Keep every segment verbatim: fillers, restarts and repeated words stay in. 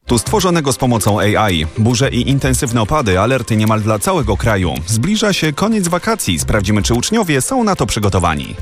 Tu stworzonego z pomocą A I. Burze i intensywne opady, alerty niemal dla całego kraju. Zbliża się koniec wakacji. Sprawdzimy, czy uczniowie są na to przygotowani.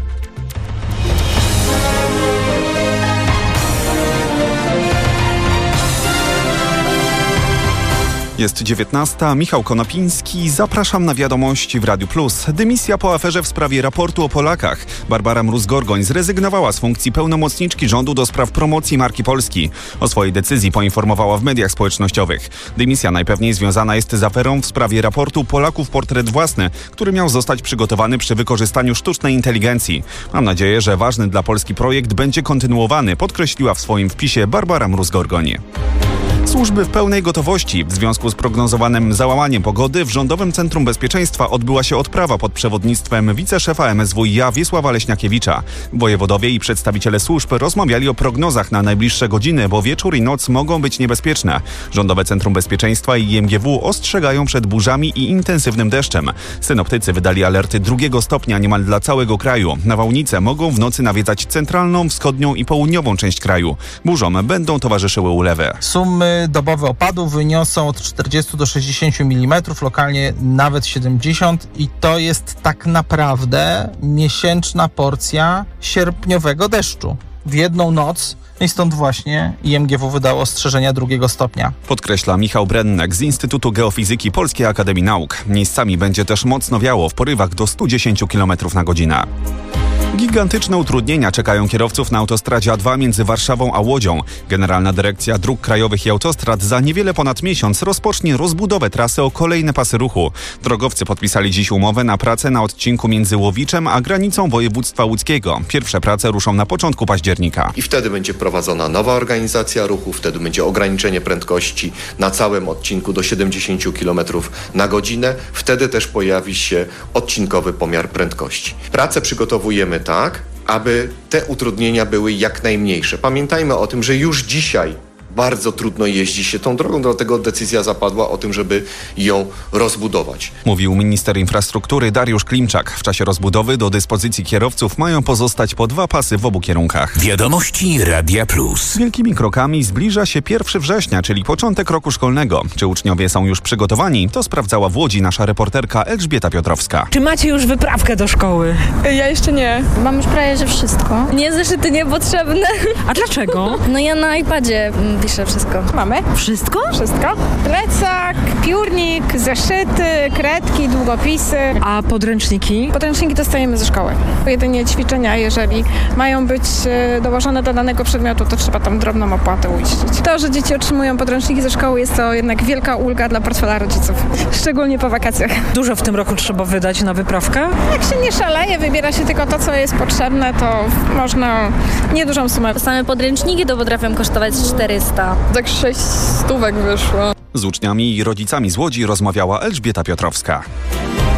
Jest dziewiętnasta, Michał Konopiński, zapraszam na wiadomości w Radiu Plus. Dymisja po aferze w sprawie raportu o Polakach. Barbara Mróz-Gorgoń zrezygnowała z funkcji pełnomocniczki rządu do spraw promocji marki Polski. O swojej decyzji poinformowała w mediach społecznościowych. Dymisja najpewniej związana jest z aferą w sprawie raportu Polaków Portret Własny, który miał zostać przygotowany przy wykorzystaniu sztucznej inteligencji. Mam nadzieję, że ważny dla Polski projekt będzie kontynuowany, podkreśliła w swoim wpisie Barbara Mróz-Gorgoń. Służby w pełnej gotowości. W związku z prognozowanym załamaniem pogody w Rządowym Centrum Bezpieczeństwa odbyła się odprawa pod przewodnictwem wiceszefa M S W i A Wiesława Leśniakiewicza. Wojewodowie i przedstawiciele służb rozmawiali o prognozach na najbliższe godziny, bo wieczór i noc mogą być niebezpieczne. Rządowe Centrum Bezpieczeństwa i I M G W ostrzegają przed burzami i intensywnym deszczem. Synoptycy wydali alerty drugiego stopnia niemal dla całego kraju. Nawałnice mogą w nocy nawiedzać centralną, wschodnią i południową część kraju. Burzom będą towarzyszyły ulewy. Sumy dobowe opadów wyniosą od czterdziestu do sześćdziesięciu milimetrów, lokalnie nawet siedemdziesiąt i to jest tak naprawdę miesięczna porcja sierpniowego deszczu. W jedną noc i stąd właśnie I M G W wydało ostrzeżenia drugiego stopnia. Podkreśla Michał Brennek z Instytutu Geofizyki Polskiej Akademii Nauk. Miejscami będzie też mocno wiało w porywach do stu dziesięciu kilometrów na godzinę. Gigantyczne utrudnienia czekają kierowców na autostradzie A dwa między Warszawą a Łodzią. Generalna Dyrekcja Dróg Krajowych i Autostrad za niewiele ponad miesiąc rozpocznie rozbudowę trasy o kolejne pasy ruchu. Drogowcy podpisali dziś umowę na pracę na odcinku między Łowiczem a granicą województwa łódzkiego. Pierwsze prace ruszą na początku października. I wtedy będzie prowadzona nowa organizacja ruchu, wtedy będzie ograniczenie prędkości na całym odcinku do siedemdziesięciu kilometrów na godzinę. Wtedy też pojawi się odcinkowy pomiar prędkości. Pracę przygotowujemy tak, aby te utrudnienia były jak najmniejsze. Pamiętajmy o tym, że już dzisiaj bardzo trudno jeździ się tą drogą, dlatego decyzja zapadła o tym, żeby ją rozbudować. Mówił minister infrastruktury Dariusz Klimczak. W czasie rozbudowy do dyspozycji kierowców mają pozostać po dwa pasy w obu kierunkach. Wiadomości Radia Plus. Wielkimi krokami zbliża się pierwszego września, czyli początek roku szkolnego. Czy uczniowie są już przygotowani? To sprawdzała w Łodzi nasza reporterka Elżbieta Piotrowska. Czy macie już wyprawkę do szkoły? Ja jeszcze nie. Mam już prawie, że wszystko. Nie, zeszyty niepotrzebne. A dlaczego? No ja na iPadzie piszę wszystko. Mamy? Wszystko? Wszystko. Plecak, piórnik, zeszyty, kredki, długopisy. A podręczniki? Podręczniki dostajemy ze szkoły. Jedynie ćwiczenia, jeżeli mają być dołożone do danego przedmiotu, to trzeba tam drobną opłatę uiścić. To, że dzieci otrzymują podręczniki ze szkoły, jest to jednak wielka ulga dla portfela rodziców. Szczególnie po wakacjach. Dużo w tym roku trzeba wydać na wyprawkę? Jak się nie szaleje, wybiera się tylko to, co jest potrzebne, to można niedużą sumę. Same podręczniki to potrafią kosztować czterysta. Tak sześć stówek wyszło. Z uczniami i rodzicami z Łodzi rozmawiała Elżbieta Piotrowska.